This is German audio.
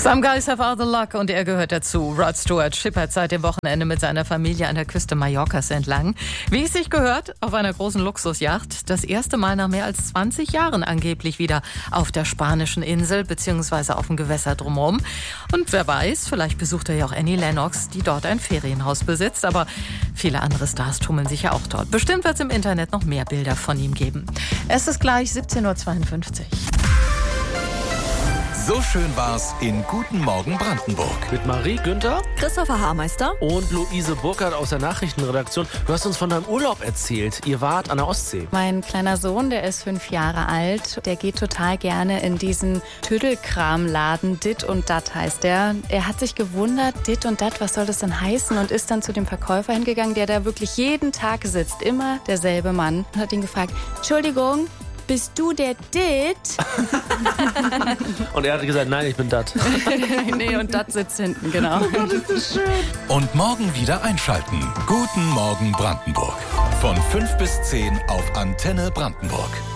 Some guys have all the luck und er gehört dazu. Rod Stewart schippert seit dem Wochenende mit seiner Familie an der Küste Mallorcas entlang. Wie es sich gehört, auf einer großen Luxusjacht. Das erste Mal nach mehr als 20 Jahren angeblich wieder auf der spanischen Insel bzw. auf dem Gewässer drumherum. Und wer weiß, vielleicht besucht er ja auch Annie Lennox, die dort ein Ferienhaus besitzt. Aber viele andere Stars tummeln sich ja auch dort. Bestimmt wird es im Internet noch mehr Bilder von ihm geben. Es ist gleich 17:52 Uhr. So schön war's in Guten Morgen Brandenburg. Mit Marie Günther, Christopher Haarmeister und Luise Burkhardt aus der Nachrichtenredaktion. Du hast uns von deinem Urlaub erzählt. Ihr wart an der Ostsee. Mein kleiner Sohn, der ist 5 Jahre alt, der geht total gerne in diesen Tüdelkramladen. Dit und Dat heißt der. Er hat sich gewundert, Dit und Dat, was soll das denn heißen? Und ist dann zu dem Verkäufer hingegangen, der da wirklich jeden Tag sitzt. Immer derselbe Mann. Und hat ihn gefragt, Entschuldigung, bist du der Dit? Und er hat gesagt, nein, ich bin Dat. Nee, und Dat sitzt hinten, genau. Oh Gott, ist das schön. Und morgen wieder einschalten. Guten Morgen Brandenburg. Von 5 bis 10 auf Antenne Brandenburg.